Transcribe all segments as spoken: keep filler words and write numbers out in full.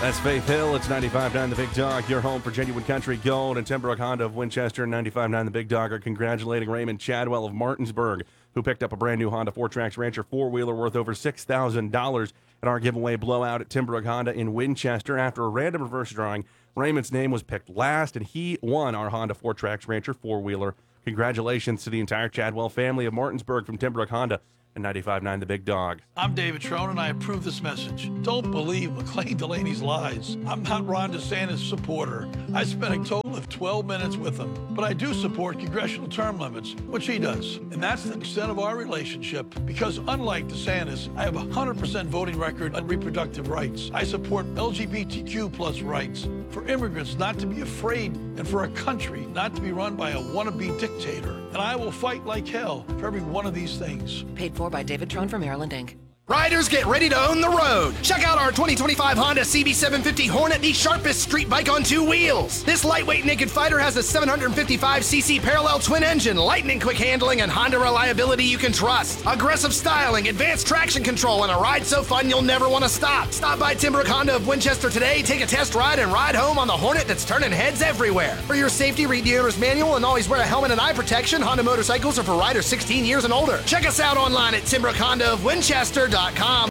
That's Faith Hill. It's ninety-five point nine The Big Dog, your home for genuine country gold. And Timbrook Honda of Winchester and ninety-five point nine The Big Dog are congratulating Raymond Chadwell of Martinsburg, who picked up a brand new Honda four Tracks Rancher four-wheeler worth over six thousand dollars at our giveaway blowout at Timbrook Honda in Winchester. After a random reverse drawing, Raymond's name was picked last, and he won our Honda four Tracks Rancher four-wheeler. Congratulations to the entire Chadwell family of Martinsburg from Timbrook Honda and ninety-five point nine The Big Dog. I'm David Trone, and I approve this message. Don't believe McLean Delaney's lies. I'm not Ron DeSantis' supporter. I spent a total of twelve minutes with him, but I do support congressional term limits, which he does. And that's the extent of our relationship, because unlike DeSantis, I have a one hundred percent voting record on reproductive rights. I support L G B T Q plus rights, for immigrants not to be afraid, and for a country not to be run by a wannabe dictator. And I will fight like hell for every one of these things. Paid for by David Trone for Maryland, Incorporated. Riders, get ready to own the road. Check out our twenty twenty-five Honda C B seven fifty Hornet, the sharpest street bike on two wheels. This lightweight naked fighter has a seven hundred fifty-five c c parallel twin engine, lightning quick handling, and Honda reliability you can trust. Aggressive styling, advanced traction control, and a ride so fun you'll never want to stop. Stop by Timbrook Honda of Winchester today, take a test ride, and ride home on the Hornet that's turning heads everywhere. For your safety, read the owner's manual and always wear a helmet and eye protection. Honda motorcycles are for riders sixteen years and older. Check us out online at Timbrook Honda of Winchester dot com.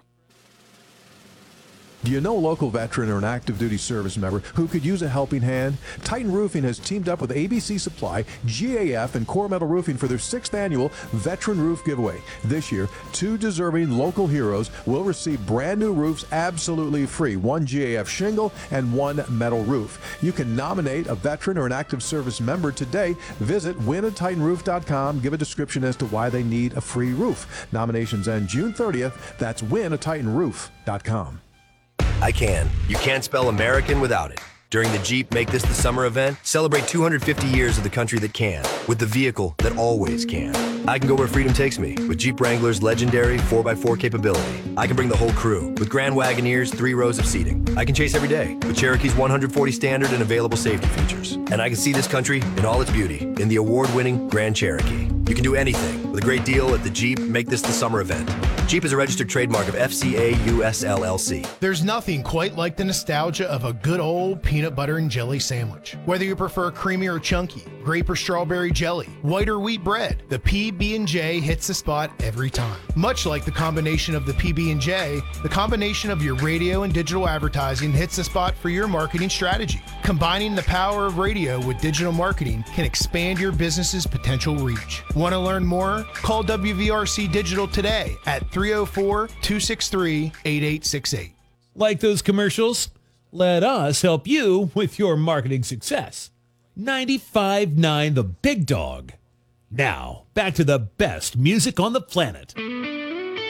Do you know a local veteran or an active duty service member who could use a helping hand? Titan Roofing has teamed up with A B C Supply, G A F, and Core Metal Roofing for their sixth annual Veteran Roof Giveaway. This year, two deserving local heroes will receive brand new roofs absolutely free, one G A F shingle and one metal roof. You can nominate a veteran or an active service member today. Visit win a titan roof dot com. Give a description as to why they need a free roof. Nominations end June thirtieth. That's win a titan roof dot com. I can. You can't spell American without it. During the Jeep Make This the Summer event, celebrate two hundred fifty years of the country that can, with the vehicle that always can. I can go where freedom takes me with Jeep Wrangler's legendary four by four capability. I can bring the whole crew with Grand Wagoneer's three rows of seating. I can chase every day with Cherokee's one hundred forty standard and available safety features. And I can see this country in all its beauty in the award-winning Grand Cherokee. You can do anything with a great deal at the Jeep Make This the Summer event. Jeep is a registered trademark of F C A U S L L C. There's nothing quite like the nostalgia of a good old peanut butter and jelly sandwich. Whether you prefer creamy or chunky, grape or strawberry jelly, white or wheat bread, the P B and J hits the spot every time. Much like the combination of the P B and J, the combination of your radio and digital advertising hits the spot for your marketing strategy. Combining the power of radio with digital marketing can expand your business's potential reach. Want to learn more? Call W V R C Digital today at three oh four, two six three, eight eight six eight. Like those commercials? Let us help you with your marketing success. ninety-five point nine The Big Dog. Now, back to the best music on the planet.